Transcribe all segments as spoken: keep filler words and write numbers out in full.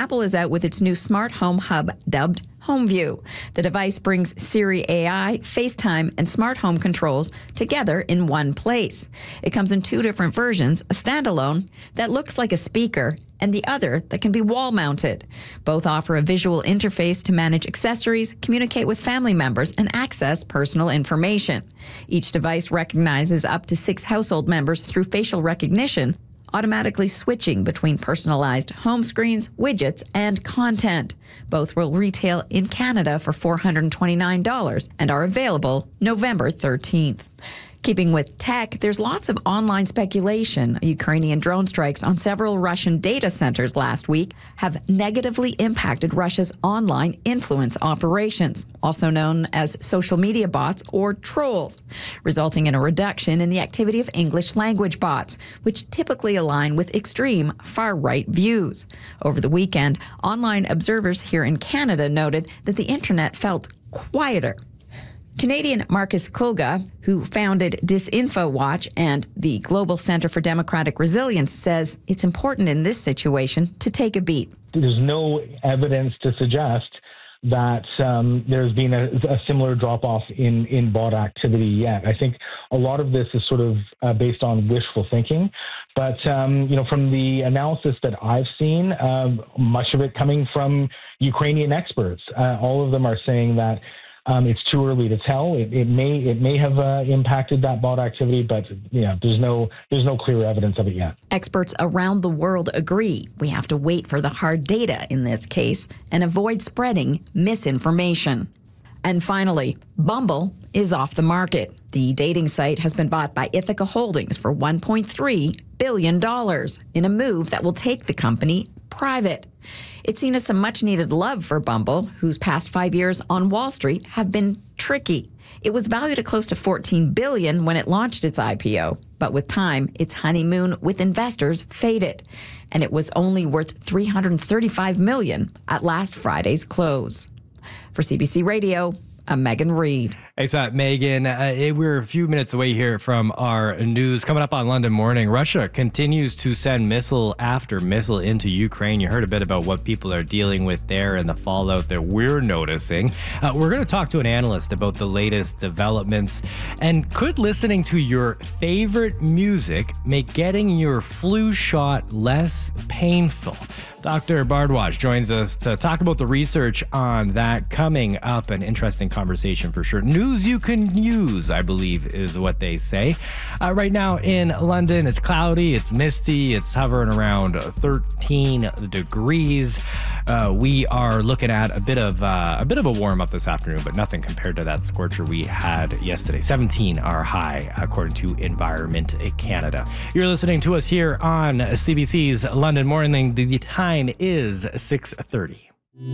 Apple is out with its new smart home hub dubbed HomeView. The device brings Siri A I, FaceTime, and smart home controls together in one place. It comes in two different versions, a standalone that looks like a speaker and the other that can be wall-mounted. Both offer a visual interface to manage accessories, communicate with family members, and access personal information. Each device recognizes up to six household members through facial recognition, automatically switching between personalized home screens, widgets, and content. Both will retail in Canada for four hundred twenty-nine dollars and are available November thirteenth. Keeping with tech, there's lots of online speculation. Ukrainian drone strikes on several Russian data centers last week have negatively impacted Russia's online influence operations, also known as social media bots or trolls, resulting in a reduction in the activity of English language bots, which typically align with extreme far-right views. Over the weekend, online observers here in Canada noted that the internet felt quieter. Canadian Marcus Kulga, who founded Disinfo Watch and the Global Center for Democratic Resilience, says it's important in this situation to take a beat. There's no evidence to suggest that um, there's been a, a similar drop-off in, in bot activity yet. I think a lot of this is sort of uh, based on wishful thinking. But, um, you know, from the analysis that I've seen, um, much of it coming from Ukrainian experts, uh, all of them are saying that Um, it's too early to tell. It, it may it may have uh, impacted that bot activity, but you know, there's no there's no clear evidence of it yet. Experts around the world agree we have to wait for the hard data in this case and avoid spreading misinformation. And finally, Bumble is off the market. The dating site has been bought by Ithaca Holdings for one point three billion dollars in a move that will take the company private. It's seen as some much-needed love for Bumble, whose past five years on Wall Street have been tricky. It was valued at close to fourteen billion dollars when it launched its I P O, but with time, its honeymoon with investors faded, and it was only worth three hundred thirty-five million dollars at last Friday's close. For C B C Radio, I'm Megan Reid. Hey, so Megan, uh, we're a few minutes away here from our news. Coming up on London Morning, Russia continues to send missile after missile into Ukraine. You heard a bit about what people are dealing with there and the fallout that we're noticing. Uh, we're going to talk to an analyst about the latest developments. And could listening to your favorite music make getting your flu shot less painful? Doctor Bhardwaj joins us to talk about the research on that coming up. An interesting conversation for sure. News you can use, I believe, is what they say. Uh, right now in London, it's cloudy, it's misty, it's hovering around thirteen degrees. Uh, we are looking at a bit of uh, a bit of a warm up this afternoon, but nothing compared to that scorcher we had yesterday. seventeen our high, according to Environment Canada. You're listening to us here on C B C's London Morning. The time is six thirty.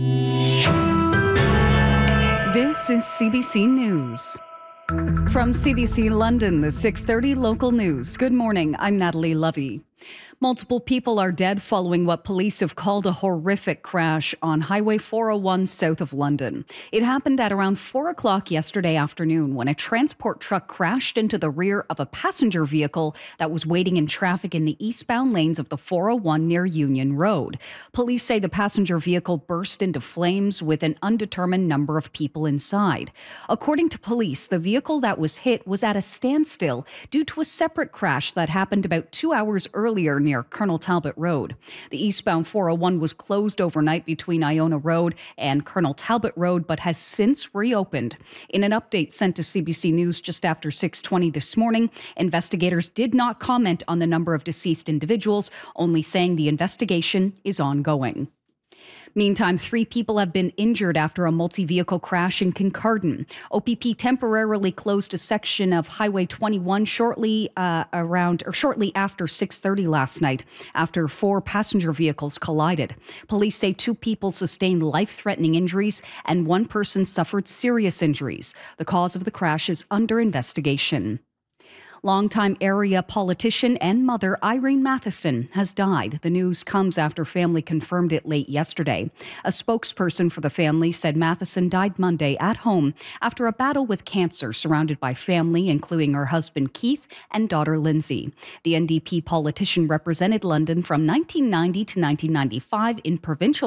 This is C B C News. From C B C London, the six thirty local news. Good morning, I'm Natalie Lovey. Multiple people are dead following what police have called a horrific crash on Highway four oh one south of London. It happened at around four o'clock yesterday afternoon when a transport truck crashed into the rear of a passenger vehicle that was waiting in traffic in the eastbound lanes of the four oh one near Union Road. Police say the passenger vehicle burst into flames with an undetermined number of people inside. According to police, the vehicle that was hit was at a standstill due to a separate crash that happened about two hours earlier near Colonel Talbot Road. The eastbound four oh one was closed overnight between Iona Road and Colonel Talbot Road, but has since reopened. In an update sent to C B C News just after six twenty this morning, investigators did not comment on the number of deceased individuals, only saying the investigation is ongoing. Meantime, three people have been injured after a multi-vehicle crash in Kincardine. O P P temporarily closed a section of Highway twenty-one shortly uh, around or shortly after six thirty last night after four passenger vehicles collided. Police say two people sustained life-threatening injuries and one person suffered serious injuries. The cause of the crash is under investigation. Longtime area politician and mother Irene Matheson has died. The news comes after family confirmed it late yesterday. A spokesperson for the family said Matheson died Monday at home after a battle with cancer, surrounded by family, including her husband Keith and daughter Lindsay. The N D P politician represented London from nineteen ninety to nineteen ninety-five in provincial